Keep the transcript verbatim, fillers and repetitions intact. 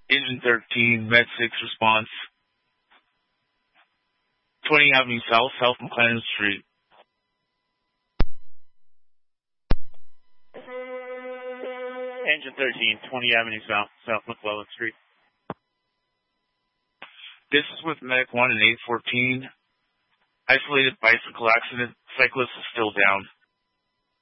Engine thirteen, Med six response. twenty Avenue South, South McLennan Street. Engine thirteen, twenty Avenue South, South McClellan Street. This is with Medic one and eight fourteen. Isolated bicycle accident. Cyclist is still down.